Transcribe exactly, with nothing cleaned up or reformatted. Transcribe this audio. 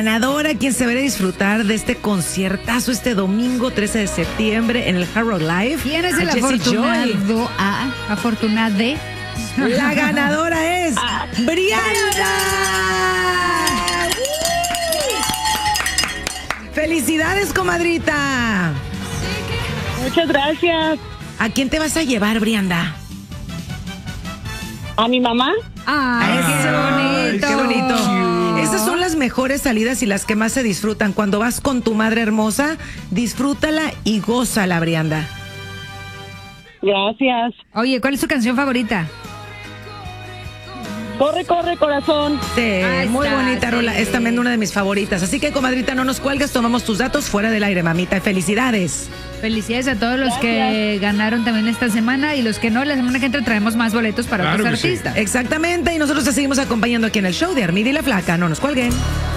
ganadora, quien se va a disfrutar de este conciertazo este domingo trece de septiembre en el Hard Rock Live. ¿Quién es el afortunado? A, afortunade. La ganadora es Brianda. ¡Felicidades, comadrita! Muchas gracias. ¿A quién te vas a llevar, Brianda? ¿A mi mamá? ¡Ay, qué bonito! ¡Qué bonito! Esas son las mejores salidas y las que más se disfrutan. Cuando vas con tu madre hermosa, disfrútala y gózala, Brianda. Gracias. Oye, ¿cuál es tu canción favorita? Corre, corre, corazón. Sí, Ahí muy está, bonita sí. rola. Es también una de mis favoritas. Así que, comadrita, no nos cuelgues, tomamos tus datos fuera del aire, mamita. ¡Felicidades! Felicidades a todos los que ganaron también esta semana y los que no, la semana que entra traemos más boletos para Claro otros que sí. artistas. Exactamente, y nosotros te seguimos acompañando aquí en el show de Armida y la Flaca. No nos cuelguen.